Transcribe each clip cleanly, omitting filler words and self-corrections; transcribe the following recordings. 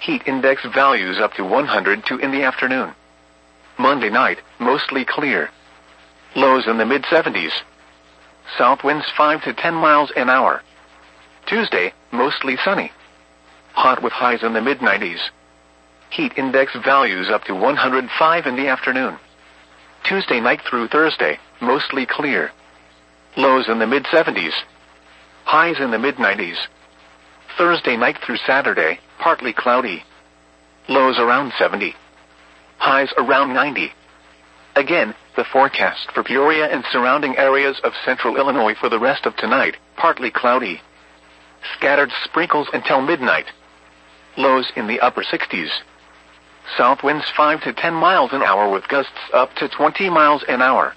Heat index values up to 102 in the afternoon. Monday night, mostly clear. Lows in the mid-70s. South winds 5 to 10 miles an hour. Tuesday, mostly sunny. Hot with highs in the mid-90s. Heat index values up to 105 in the afternoon. Tuesday night through Thursday, mostly clear. Lows in the mid-70s. Highs in the mid-90s. Thursday night through Saturday, partly cloudy. Lows around 70. Highs around 90. Again, the forecast for Peoria and surrounding areas of central Illinois for the rest of tonight, partly cloudy. Scattered sprinkles until midnight. Lows in the upper 60s. South winds 5 to 10 miles an hour with gusts up to 20 miles an hour.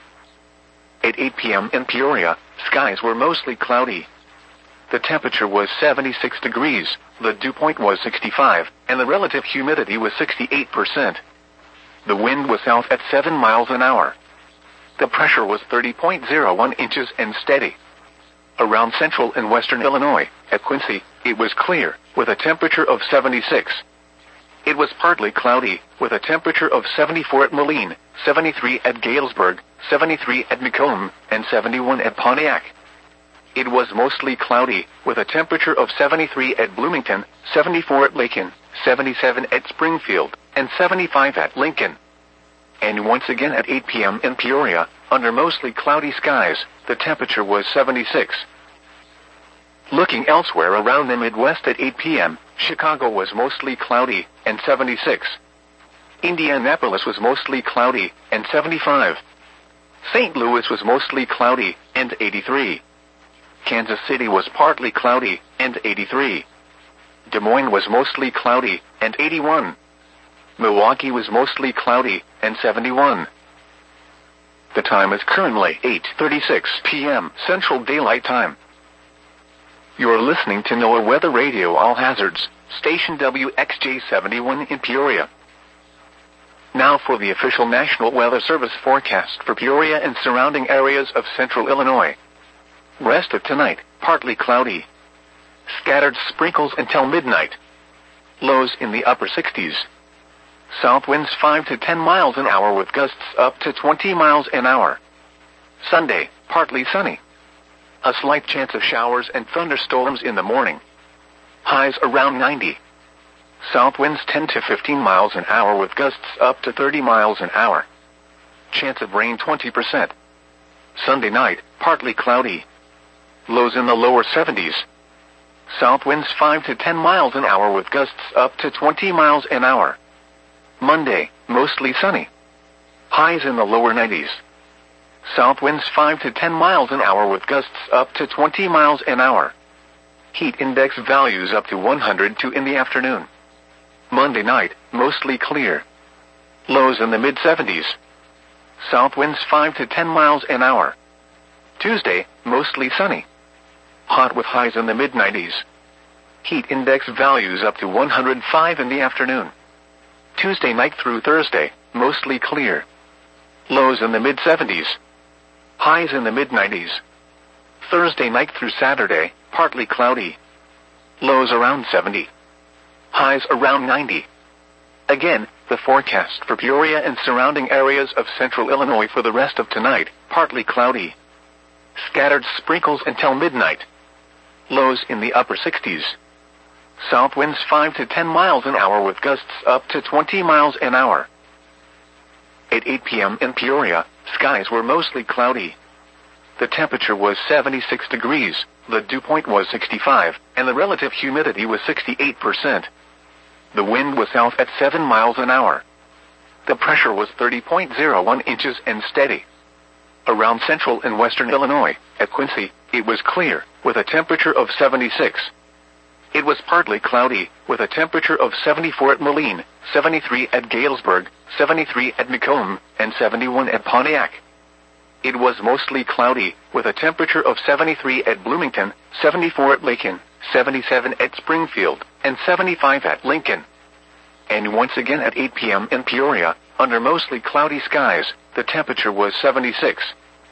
At 8 p.m. in Peoria, skies were mostly cloudy. The temperature was 76 degrees, the dew point was 65, and the relative humidity was 68%. The wind was south at 7 miles an hour. The pressure was 30.01 inches and steady. Around central and western Illinois, at Quincy, it was clear, with a temperature of 76. It was partly cloudy, with a temperature of 74 at Moline, 73 at Galesburg, 73 at Macomb, and 71 at Pontiac. It was mostly cloudy, with a temperature of 73 at Bloomington, 74 at Macon, 77 at Springfield, and 75 at Lincoln. And once again at 8 p.m. in Peoria, under mostly cloudy skies, the temperature was 76. Looking elsewhere around the Midwest at 8 p.m., Chicago was mostly cloudy, and 76. Indianapolis was mostly cloudy, and 75. St. Louis was mostly cloudy, and 83. Kansas City was partly cloudy, and 83. Des Moines was mostly cloudy, and 81. Milwaukee was mostly cloudy, and 71. The time is currently 8:36 p.m. Central Daylight Time. You're listening to NOAA Weather Radio All Hazards, station WXJ71 in Peoria. Now for the official National Weather Service forecast for Peoria and surrounding areas of central Illinois. Rest of tonight, partly cloudy. Scattered sprinkles until midnight. Lows in the upper 60s. South winds 5 to 10 miles an hour with gusts up to 20 miles an hour. Sunday, partly sunny. A slight chance of showers and thunderstorms in the morning. Highs around 90. South winds 10 to 15 miles an hour with gusts up to 30 miles an hour. Chance of rain 20%. Sunday night, partly cloudy. Lows in the lower 70s. South winds 5 to 10 miles an hour with gusts up to 20 miles an hour. Monday, mostly sunny. Highs in the lower 90s. South winds 5 to 10 miles an hour with gusts up to 20 miles an hour. Heat index values up to 102 in the afternoon. Monday night, mostly clear. Lows in the mid-70s. South winds 5 to 10 miles an hour. Tuesday, mostly sunny. Hot with highs in the mid-90s. Heat index values up to 105 in the afternoon. Tuesday night through Thursday, mostly clear. Lows in the mid-70s. Highs in the mid-90s. Thursday night through Saturday, partly cloudy. Lows around 70. Highs around 90. Again, the forecast for Peoria and surrounding areas of central Illinois for the rest of tonight, partly cloudy. Scattered sprinkles until midnight. Lows in the upper 60s. South winds 5 to 10 miles an hour with gusts up to 20 miles an hour. At 8 p.m. in Peoria, skies were mostly cloudy. The temperature was 76 degrees, the dew point was 65, and the relative humidity was 68%. The wind was south at 7 miles an hour. The pressure was 30.01 inches and steady. Around central and western Illinois, at Quincy, it was clear, with a temperature of 76. It was partly cloudy, with a temperature of 74 at Moline, 73 at Galesburg, 73 at Macomb, and 71 at Pontiac. It was mostly cloudy, with a temperature of 73 at Bloomington, 74 at Macon, 77 at Springfield, and 75 at Lincoln. And once again at 8 p.m. in Peoria, under mostly cloudy skies, the temperature was 76.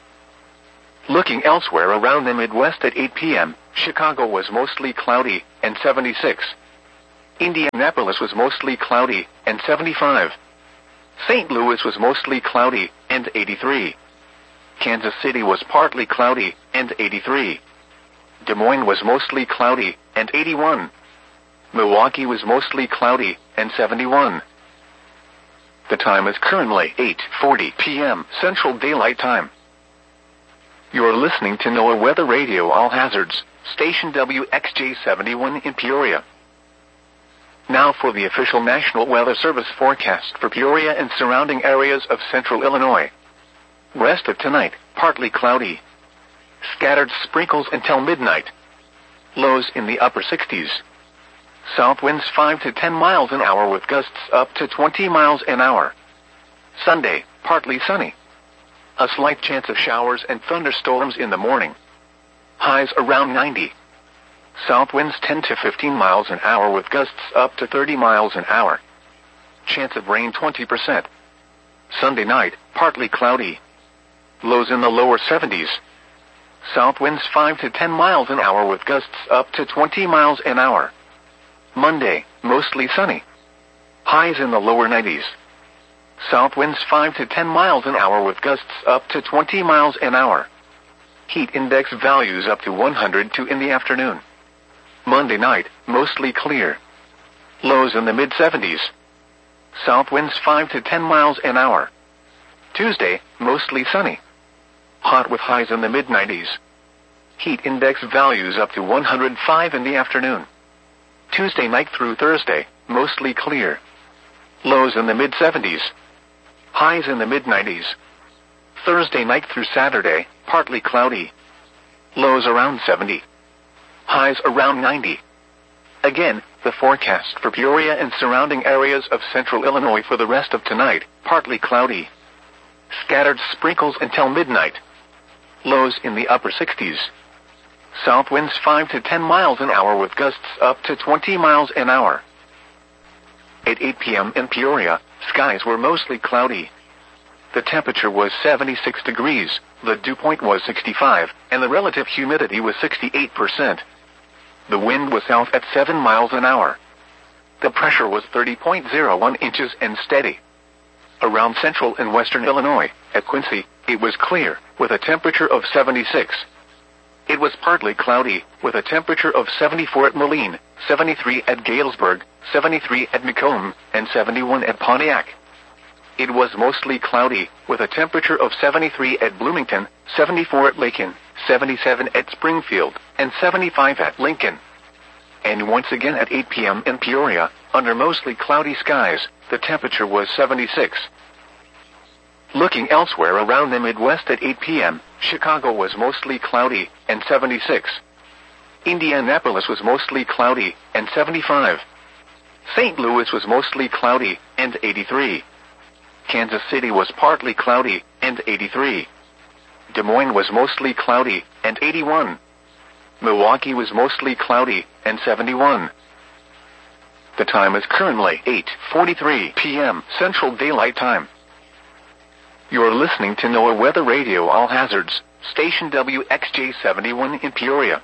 Looking elsewhere around the Midwest at 8 p.m., Chicago was mostly cloudy, and 76. Indianapolis was mostly cloudy and 75. St. Louis was mostly cloudy and 83. Kansas City was partly cloudy and 83. Des Moines was mostly cloudy and 81. Milwaukee was mostly cloudy and 71. The time is currently 8:40 p.m. Central Daylight Time. You're listening to NOAA Weather Radio All Hazards, station WXJ71 in Peoria. Now for the official National Weather Service forecast for Peoria and surrounding areas of central Illinois. Rest of tonight, partly cloudy. Scattered sprinkles until midnight. Lows in the upper 60s. South winds 5 to 10 miles an hour with gusts up to 20 miles an hour. Sunday, partly sunny. A slight chance of showers and thunderstorms in the morning. Highs around 90. South winds 10 to 15 miles an hour with gusts up to 30 miles an hour. Chance of rain 20%. Sunday night, partly cloudy. Lows in the lower 70s. South winds 5 to 10 miles an hour with gusts up to 20 miles an hour. Monday, mostly sunny. Highs in the lower 90s. South winds 5 to 10 miles an hour with gusts up to 20 miles an hour. Heat index values up to 102 in the afternoon. Monday night, mostly clear. Lows in the mid-70s. South winds 5 to 10 miles an hour. Tuesday, mostly sunny. Hot with highs in the mid-90s. Heat index values up to 105 in the afternoon. Tuesday night through Thursday, mostly clear. Lows in the mid-70s. Highs in the mid-90s. Thursday night through Saturday, partly cloudy. Lows around 70. Highs around 90. Again, the forecast for Peoria and surrounding areas of central Illinois for the rest of tonight, partly cloudy. Scattered sprinkles until midnight. Lows in the upper 60s. South winds 5 to 10 miles an hour with gusts up to 20 miles an hour. At 8 p.m. in Peoria, skies were mostly cloudy. The temperature was 76 degrees, the dew point was 65, and the relative humidity was 68%. The wind was south at 7 miles an hour. The pressure was 30.01 inches and steady. Around central and western Illinois, at Quincy, it was clear, with a temperature of 76. It was partly cloudy, with a temperature of 74 at Moline, 73 at Galesburg, 73 at Macomb, and 71 at Pontiac. It was mostly cloudy, with a temperature of 73 at Bloomington, 74 at Lincoln, 77 at Springfield, and 75 at Lincoln. And once again at 8 p.m. in Peoria, under mostly cloudy skies, the temperature was 76. Looking elsewhere around the Midwest at 8 p.m., Chicago was mostly cloudy and 76. Indianapolis was mostly cloudy and 75. St. Louis was mostly cloudy and 83. Kansas City was partly cloudy and 83. Des Moines was mostly cloudy and 81. Milwaukee was mostly cloudy and 71. The time is currently 8:43 p.m. Central Daylight Time. You're listening to NOAA Weather Radio All Hazards, station WXJ71 in Peoria.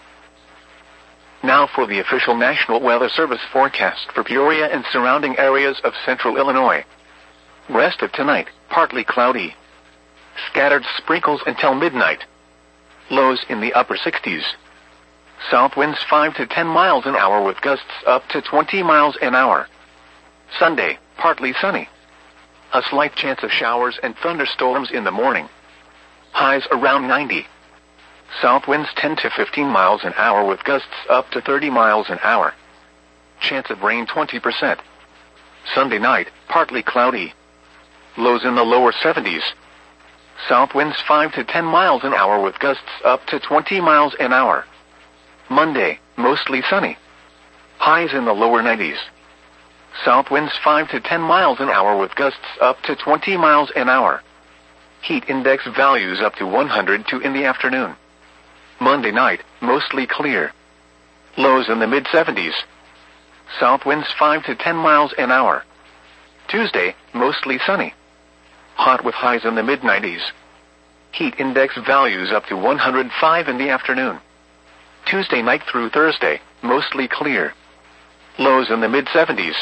Now for the official National Weather Service forecast for Peoria and surrounding areas of central Illinois. Rest of tonight, partly cloudy. Scattered sprinkles until midnight. Lows in the upper 60s. South winds 5 to 10 miles an hour with gusts up to 20 miles an hour. Sunday, partly sunny. A slight chance of showers and thunderstorms in the morning. Highs around 90. South winds 10 to 15 miles an hour with gusts up to 30 miles an hour. Chance of rain 20%. Sunday night, partly cloudy. Lows in the lower 70s. South winds 5 to 10 miles an hour with gusts up to 20 miles an hour. Monday, mostly sunny. Highs in the lower 90s. South winds 5 to 10 miles an hour with gusts up to 20 miles an hour. Heat index values up to 102 in the afternoon. Monday night, mostly clear. Lows in the mid-70s. South winds 5 to 10 miles an hour. Tuesday, mostly sunny. Hot with highs in the mid-90s. Heat index values up to 105 in the afternoon. Tuesday night through Thursday, mostly clear. Lows in the mid 70s.